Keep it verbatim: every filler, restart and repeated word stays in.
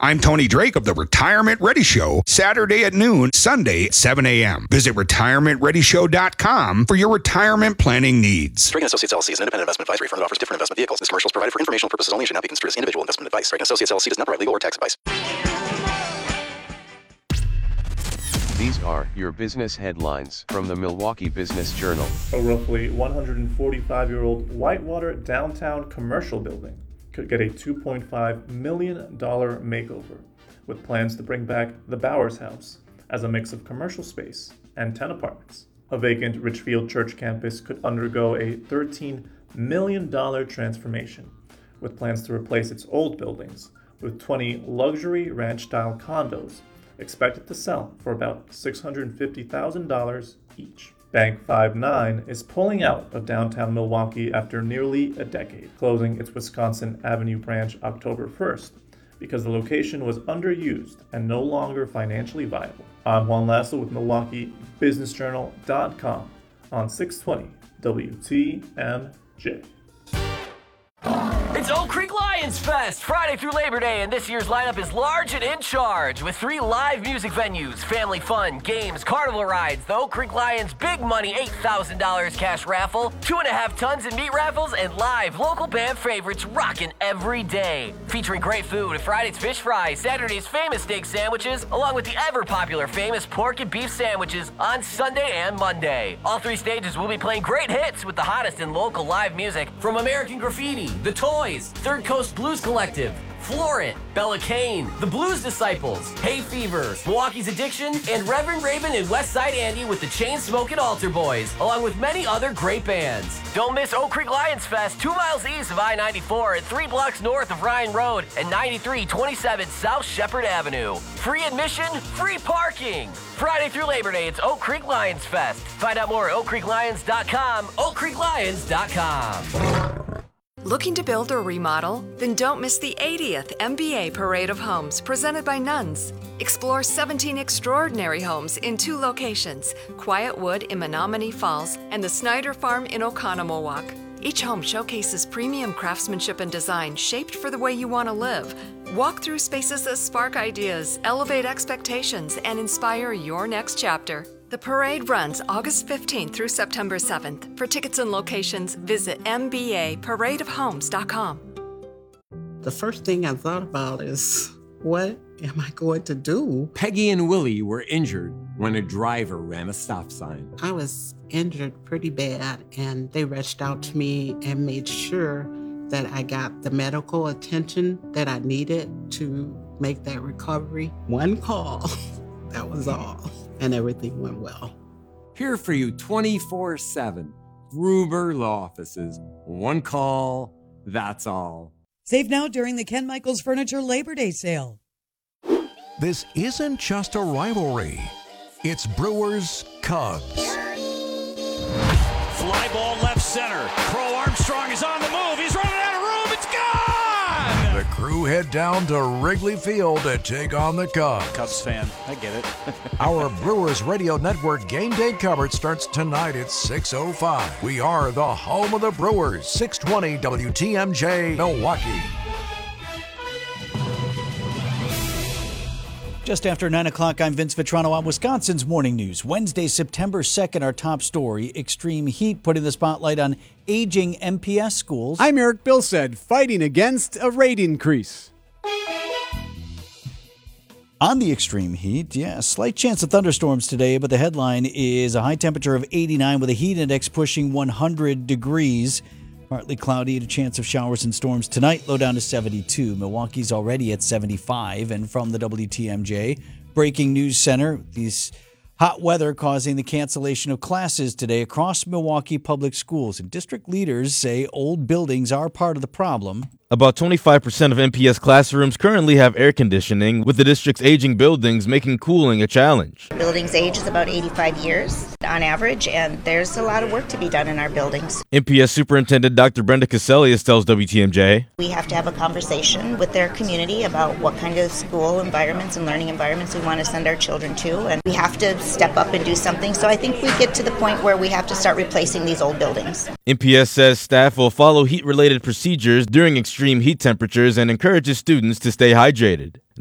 I'm Tony Drake of the Retirement Ready Show, Saturday at noon, Sunday at seven a.m. Visit retirement ready show dot com for your retirement planning needs. Reagan Associates L L C is an independent investment advisory firm that offers different investment vehicles. This commercial is provided for informational purposes only and should not be construed as individual investment advice. Reagan Associates L L C does not provide legal or tax advice. These are your business headlines from the Milwaukee Business Journal. A roughly one hundred forty-five-year-old Whitewater downtown commercial building could get a two point five million dollars makeover, with plans to bring back the Bowers House as a mix of commercial space and ten apartments. A vacant Richfield Church campus could undergo a thirteen million dollars transformation, with plans to replace its old buildings with twenty luxury ranch-style condos expected to sell for about six hundred fifty thousand dollars each. Bank five nine is pulling out of downtown Milwaukee after nearly a decade, closing its Wisconsin Avenue branch October first because the location was underused and no longer financially viable. I'm Juan Lasso with Milwaukee Business Journal dot com on six twenty W T M J. It's Oak Creek Lions Fest, Friday through Labor Day, and this year's lineup is large and in charge with three live music venues, family fun, games, carnival rides, the Oak Creek Lions Big Money eight thousand dollars cash raffle, two and a half tons in meat raffles, and live local band favorites rocking every day. Featuring great food, Friday's fish fry, Saturday's famous steak sandwiches, along with the ever-popular famous pork and beef sandwiches on Sunday and Monday. All three stages will be playing great hits with the hottest in local live music from American Graffiti, The Toys, Third Coast Blues Collective, Florent, Bella Kane, The Blues Disciples, Hay Fever, Milwaukee's Addiction, and Reverend Raven and Westside Andy with the Chain-Smoking Altar Boys, along with many other great bands. Don't miss Oak Creek Lions Fest, two miles east of I ninety-four and three blocks north of Ryan Road and ninety-three twenty-seven South Shepherd Avenue. Free admission, free parking. Friday through Labor Day, it's Oak Creek Lions Fest. Find out more at oak creek lions dot com, oak creek lions dot com. Looking to build or remodel? Then don't miss the eightieth M B A Parade of Homes presented by Nuns. Explore seventeen extraordinary homes in two locations, Quiet Wood in Menominee Falls and the Snyder Farm in Oconomowoc. Each home showcases premium craftsmanship and design shaped for the way you want to live. Walk through spaces that spark ideas, elevate expectations, and inspire your next chapter. The parade runs August fifteenth through September seventh. For tickets and locations, visit m b a parade of homes dot com. The first thing I thought about is, what am I going to do? Peggy and Willie were injured when a driver ran a stop sign. I was injured pretty bad, and they rushed out to me and made sure that I got the medical attention that I needed to make that recovery. One call, that was all. And everything went well. Here for you twenty-four seven. Gruber Law Offices. One call, that's all. Save now during the Ken Michaels Furniture Labor Day sale. This isn't just a rivalry. It's Brewers Cubs. Fly ball left center. Crow Armstrong is on the move. He's running out of room. It's gone! The crew head down to Wrigley Field to take on the Cubs. Cubs fan, I get it. Our Brewers Radio Network game day coverage starts tonight at six oh five. We are the home of the Brewers, six twenty W T M J, Milwaukee. Just after nine o'clock, I'm Vince Vitrano on Wisconsin's Morning News. Wednesday, September second, our top story, extreme heat putting the spotlight on aging M P S schools. I'm Eric Bilstead, fighting against a rate increase. On the extreme heat, yeah, a slight chance of thunderstorms today, but the headline is a high temperature of eighty-nine with a heat index pushing one hundred degrees. Partly cloudy, a chance of showers and storms tonight, low down to seventy-two. Milwaukee's already at seventy-five. And from the W T M J Breaking News Center, these hot weather causing the cancellation of classes today across Milwaukee public schools. And district leaders say old buildings are part of the problem. About twenty-five percent of M P S classrooms currently have air conditioning, with the district's aging buildings making cooling a challenge. Building's age is about eighty-five years on average, and there's a lot of work to be done in our buildings. M P S Superintendent Doctor Brenda Caselius tells W T M J. We have to have a conversation with their community about what kind of school environments and learning environments we want to send our children to, and we have to step up and do something. So I think we get to the point where we have to start replacing these old buildings. M P S says staff will follow heat-related procedures during extreme heat temperatures and encourages students to stay hydrated.